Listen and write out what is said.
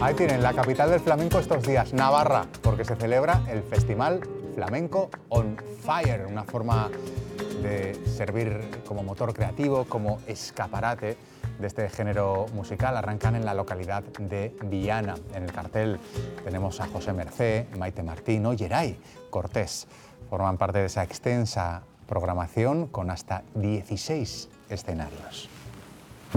Ahí tienen, la capital del flamenco estos días, Navarra, porque se celebra el Festival Flamenco on Fire, una forma de servir como motor creativo, como escaparate de este género musical. Arrancan en la localidad de Viana. En el cartel tenemos a José Mercé, Maite Martín o Yeray Cortés. Forman parte de esa extensa programación con hasta 16 escenarios.